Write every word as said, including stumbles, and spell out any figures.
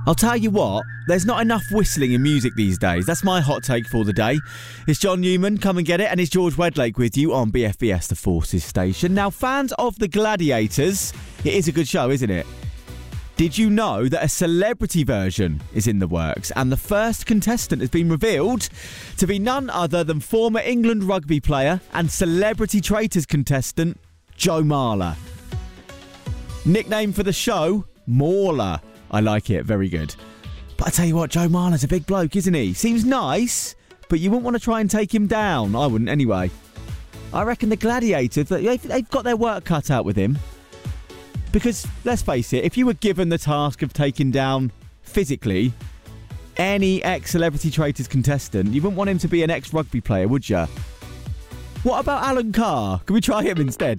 I'll tell you what, there's not enough whistling in music these days. That's my hot take for the day. It's John Newman, come and get it, and it's George Wedlake with you on B F B S, the Forces station. Now, fans of The Gladiators, it is a good show, isn't it? Did you know that a celebrity version is in the works, and the first contestant has been revealed to be none other than former England rugby player and Celebrity Traitors contestant Joe Marler. Nickname for the show, Mauler. I like it, very good. But I tell you what, Joe Marler's a big bloke, isn't he? Seems nice, but you wouldn't want to try and take him down. I wouldn't anyway. I reckon the Gladiators, they've got their work cut out with him. Because, let's face it, if you were given the task of taking down, physically, any ex-Celebrity Traitors contestant, you wouldn't want him to be an ex-rugby player, would you? What about Alan Carr? Can we try him instead?